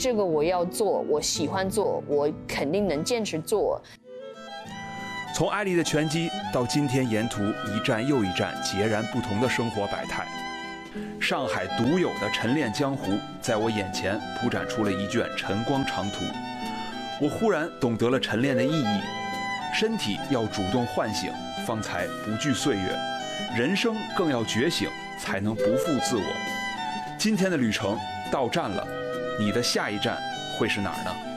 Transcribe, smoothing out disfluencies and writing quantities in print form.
这个我要做，我喜欢做，我肯定能坚持做。 从艾丽的拳击到今天沿途一站又一站截然不同的生活百态，上海独有的晨练江湖在我眼前铺展出了一卷晨光长图。我忽然懂得了晨练的意义，身体要主动唤醒，方才不惧岁月；人生更要觉醒，才能不负自我。今天的旅程到站了，你的下一站会是哪儿呢？